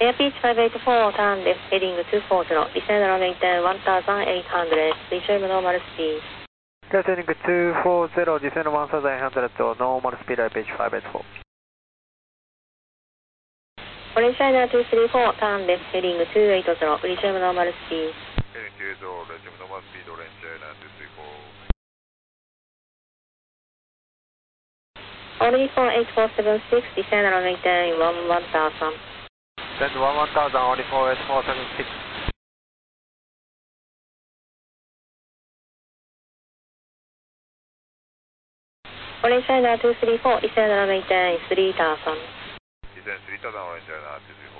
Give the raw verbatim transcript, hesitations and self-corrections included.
Air pitch five eight four, turn left, heading two four zero, descend and maintain one thousand eight hundred, resume normal speed. Descending two four zero, descend one thousand eight hundred to normal speed, air pitch five eight four. Orange China two three four, turn left, heading two eight zero, resume normal speed. Heading two eight zero, resume normal speed, Orange China two three four. Only four eight four seven six, descend and maintain one one thousand. Send one one thousand, only four eight four seven six. Orange China two three four, descend and maintain three thousand. Descend three thousand, Orange China two three four.